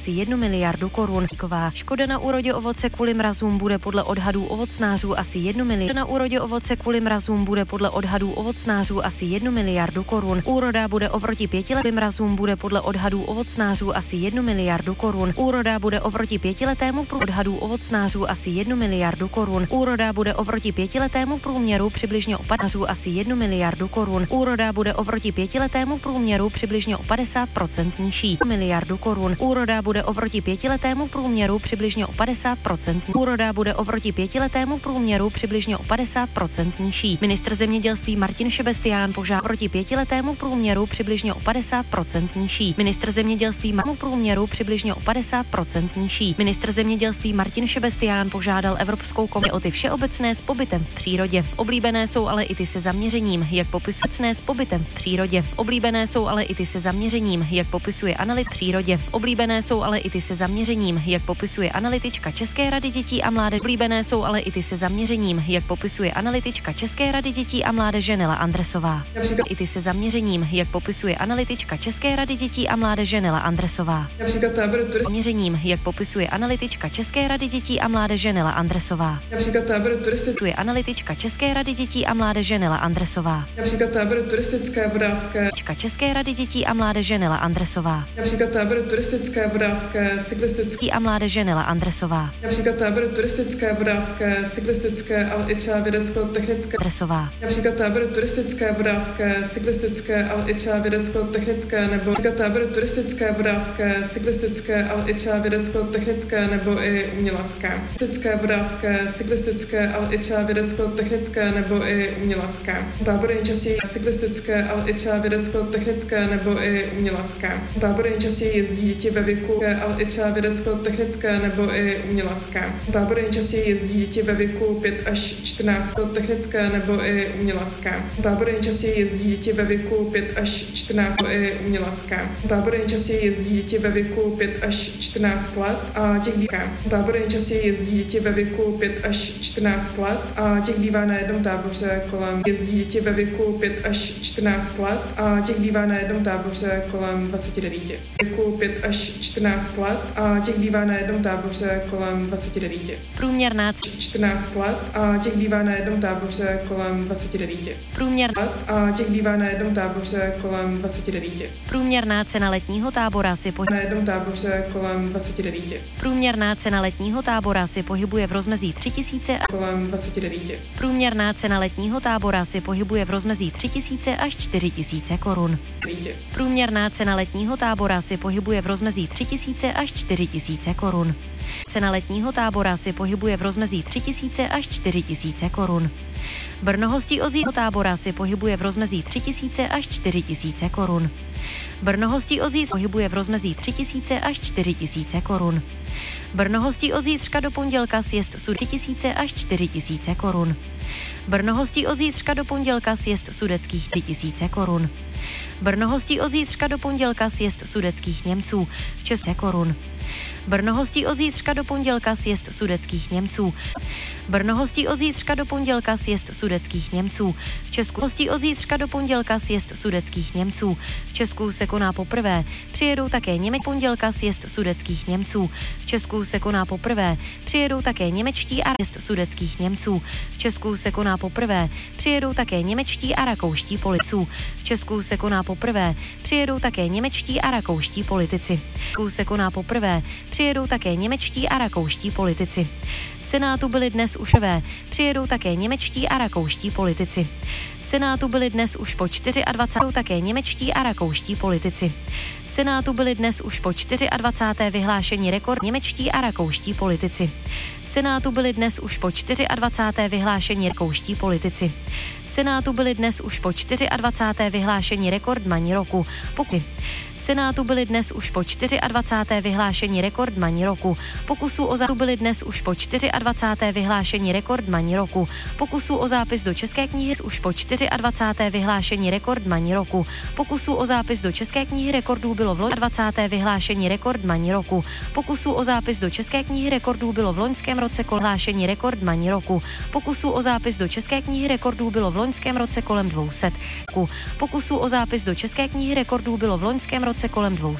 asi 1 miliardu korun. Škoda na úrodě ovoce kvůli mrazům bude podle odhadů ovocnářů asi 1 miliardu. Na úrodě ovoce kvůli mrazům bude podle odhadů ovocnářů asi 1 miliardu korun. Úroda bude oproti 5letým mrazům bude podle odhadů ovocnářů asi 1 miliardu korun. Úroda bude oproti 5letému odhadů ovocnářů asi 1 miliardu korun. Úroda bude oproti 5letému průměru přibližně o 50% asi 1 miliardu korun. Úroda bude oproti 5letému průměru přibližně o 50% nižší. Miliardu korun. Úroda bude oproti 5letému průměru přibližně o 50%. Úroda bude oproti 5letému průměru přibližně o 50% nižší. Ministr zemědělství Martin Šebestián požádal proti 5letému průměru přibližně o 50% nižší. Ministr zemědělství průměru přibližně o 50% nižší. Ministr zemědělství Martin Šebestián požádal Evropskou komisi o ty všeobecné s pobytem v přírodě. Oblíbené jsou ale i ty se zaměřením, jak popisuje s pobytem v přírodě. Oblíbené jsou ale i ty se zaměřením, jak popisuje analyt v přírodě. Oblíbené jsou ale i ty se zaměřením, jak popisuje analytička České rady dětí a mládeže. Oblíbené jsou ale i ty se zaměřením, jak popisuje analytička České rady dětí a mládeže Nela Andresová. I ty se zaměřením, jak popisuje analytička České rady dětí a mládeže Nela Andresová. Například tábor turistický. Zaměřením, jak popisuje analytička České rady dětí a mládeže Nela Andresová. Například tábor turistický. Analytička České rady dětí a mládeže Nela Andresová. Například tábor turistické, vodácké. České rady dětí a mládeže Nela Andresová. Například tábor turistické, vodácké, cyklistické. A mládeže Nela Andresová. Například tábor turistické, vodácké, cyklistické, ale i třeba vědecko-technické. Andresová. Například tábor turistické, vodácké, cyklistické, ale i třeba vědecko-technické, nebo například tábor turistické, vodácké, cyklistické, ale i třeba vědecko-technické, nebo i umělecké. Turistické, vodácké, cyklistické, ale i třeba vědecko-technické, nebo i umělecké. Tábory nejčastěji cyklistické, ale i třeba vědecko-technické, nebo i umělecké. Tábory nejčastěji jezdí děti ve věku, ale i třeba vědecko-technické, nebo i umělecké. Tábory nejčastěji jezdí děti ve věku 5 až 14, technické, nebo i umělecké. Tábory nejčastěji jezdí děti ve věku 5 až 14, nebo i umělecké. Tábory nejčastěji jezdí děti ve věku 5 až 14 let a těch bývá. Tábory nejčastěji jezdí děti ve věku 5 až 14 let a těch bývá na jednom táboře kolem jezdí děti ve věku 5 až 14 let a těch bývá na jednom táboře kolem 29. Věku 5 až 14 let a těch bývá na jednom táboře kolem 29. Průměrná 14 let a těch bývá na jednom táboře kolem 29. A těch bývá na jednom táboře kolem 29. Průměrná cena letního tábora si na jednom táboře kolem 29. Průměrná cena letního tábora si pohybuje v rozmezí 3000 a kolem 29. Průměrná cena letního tábora si pohybuje v rozmezí 3000 až 4000 korun. Průměrná cena letního tábora si pohybuje v rozmezí 3000 až 4000 korun. Cena letního tábora si pohybuje v rozmezí 3000 až 4000 korun. Brno hostí ozího tábora si pohybuje v rozmezí 3000 až 4000 korun. Brno hostí ozí pohybuje v rozmezí 3000 až 4000 korun. Brno hostí o zítřka do pondělka sjezd sud 3000 až 4000 korun. Brno hostí o zítřka do pondělka sjezd sudeckých 3000 korun. Brno hostí o zítřka do pondělka sjezd sudeckých Němců 6 korun. Brno hostí o zítřka do pondělka sjezd sudeckých Němců. Brno hostí o zítřka do pondělka sjezd sudeckých Němců. V Česku hostí o zítřka do pondělka sjezd sudeckých Němců. V Česku se koná poprvé. Přijedou také pondělka sjezd sudeckých Němců. V Česku se koná poprvé. Přijedou také němečtí a sjezd sudeckých Němců. V Česku se koná poprvé. Přijedou také němečtí a rakouští politici. V Česku se koná poprvé. Přijedou také němečtí a rakouští politici. V Česku se koná poprvé. Přijedou také němečtí a rakouští politici. V Senátu byli dnes už přijedou také němečtí a rakouští politici. V Senátu byli dnes už po 24. také němečtí a rakouští politici. V Senátu byli dnes už po 24. vyhlášení rekord němečtí a rakouští politici. V Senátu byli dnes už po 24. vyhlášení rakouští politici. V Senátu byli dnes už po 24. vyhlášení rekordmani roku. V Senátu byli dnes už po 24. vyhlášení rekordmani roku. Pokusů o zápis byli dnes už po 24. vyhlášení rekordmani roku. Pokusů o zápis do České knihy už po 24. vyhlášení rekordmani roku. Pokusů o zápis do České knihy rekordů bylo v 20. vyhlášení rekordmani roku. Pokusů o zápis do České knihy rekordů bylo v loňském roce vyhlášení rekordmani roku. Pokusů o zápis do České knihy rekordů bylo v loňském roce kolem 200. Pokusů o zápis do České knihy rekordů bylo v loňském roce kolem 200.